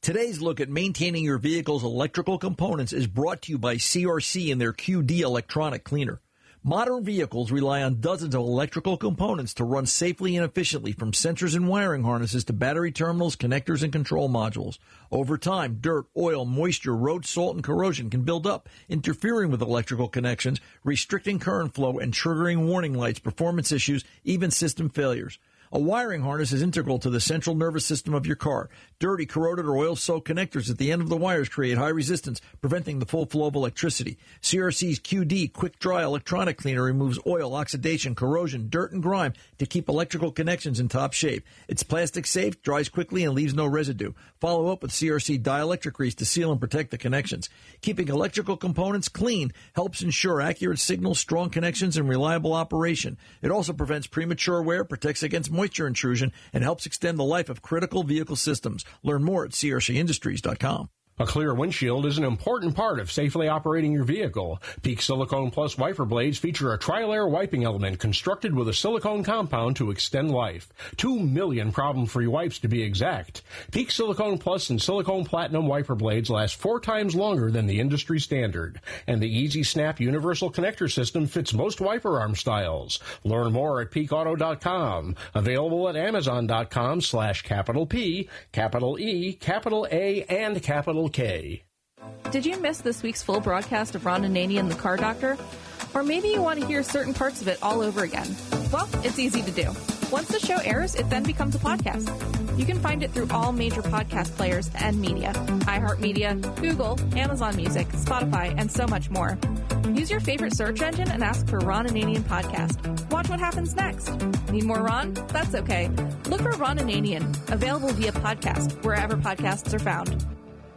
Today's look at maintaining your vehicle's electrical components is brought to you by CRC and their QD electronic cleaner. Modern vehicles rely on dozens of electrical components to run safely and efficiently, from sensors and wiring harnesses to battery terminals, connectors, and control modules. Over time, dirt, oil, moisture, road salt, and corrosion can build up, interfering with electrical connections, restricting current flow, and triggering warning lights, performance issues, even system failures. A wiring harness is integral to the central nervous system of your car. Dirty, corroded, or oil-soaked connectors at the end of the wires create high resistance, preventing the full flow of electricity. CRC's QD Quick Dry Electronic Cleaner removes oil, oxidation, corrosion, dirt, and grime to keep electrical connections in top shape. It's plastic safe, dries quickly, and leaves no residue. Follow up with CRC dielectric grease to seal and protect the connections. Keeping electrical components clean helps ensure accurate signals, strong connections, and reliable operation. It also prevents premature wear, protects against moisture intrusion, and helps extend the life of critical vehicle systems. Learn more at crcindustries.com. A clear windshield is an important part of safely operating your vehicle. Peak Silicone Plus wiper blades feature a tri-layer wiping element constructed with a silicone compound to extend life. 2 million problem-free wipes to be exact. Peak Silicone Plus and Silicone Platinum wiper blades last 4 times longer than the industry standard. And the Easy Snap Universal Connector System fits most wiper arm styles. Learn more at peakauto.com. Available at amazon.com/capital P, capital E, capital A, and capital K. Did you miss this week's full broadcast of Ron Ananian and the Car Doctor? Or maybe you want to hear certain parts of it all over again. Well, it's easy to do. Once the show airs, it then becomes a podcast. You can find it through all major podcast players and media: iHeartMedia, Google, Amazon Music, Spotify, and so much more. Use your favorite search engine and ask for Ron Ananian Podcast. Watch what happens next. Need more Ron? That's okay. Look for Ron Ananian, available via podcast, wherever podcasts are found.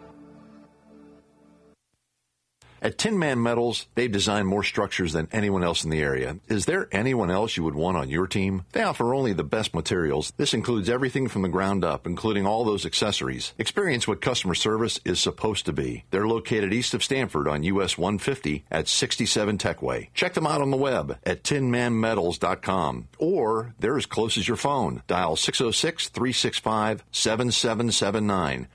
At Tin Man Metals, they've designed more structures than anyone else in the area. Is there anyone else you would want on your team? They offer only the best materials. This includes everything from the ground up, including all those accessories. Experience what customer service is supposed to be. They're located east of Stanford on US 150 at 67 Techway. Check them out on the web at tinmanmetals.com, or they're as close as your phone. Dial 606-365-7779.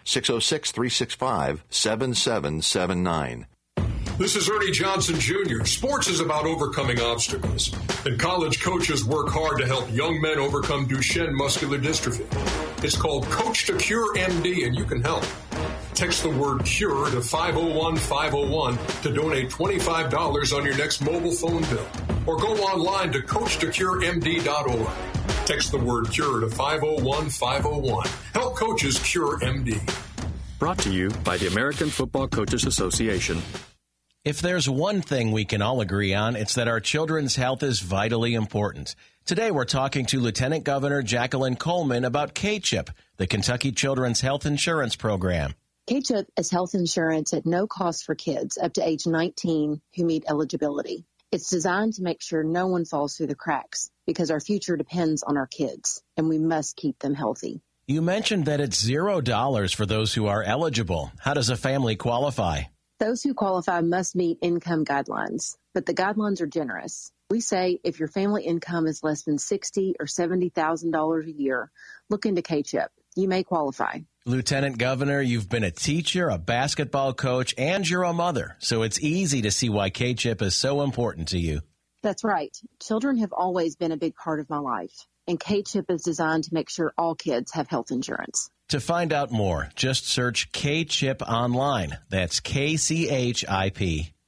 606-365-7779. This is Ernie Johnson Jr. Sports is about overcoming obstacles, and college coaches work hard to help young men overcome Duchenne muscular dystrophy. It's called Coach to Cure MD, and you can help. Text the word CURE to 501-501 to donate $25 on your next mobile phone bill, or go online to CoachToCureMD.org. Text the word CURE to 501-501. Help coaches cure MD. Brought to you by the American Football Coaches Association. If there's one thing we can all agree on, it's that our children's health is vitally important. Today we're talking to Lieutenant Governor Jacqueline Coleman about K-CHIP, the Kentucky Children's Health Insurance Program. K-CHIP is health insurance at no cost for kids up to age 19 who meet eligibility. It's designed to make sure no one falls through the cracks, because our future depends on our kids, and we must keep them healthy. You mentioned that it's $0 for those who are eligible. How does a family qualify? Those who qualify must meet income guidelines, but the guidelines are generous. We say if your family income is less than $60,000 or $70,000 a year, look into K-CHIP. You may qualify. Lieutenant Governor, you've been a teacher, a basketball coach, and you're a mother, so it's easy to see why K-CHIP is so important to you. That's right. Children have always been a big part of my life, and K-CHIP is designed to make sure all kids have health insurance. To find out more, just search K-CHIP online. That's KCHIP.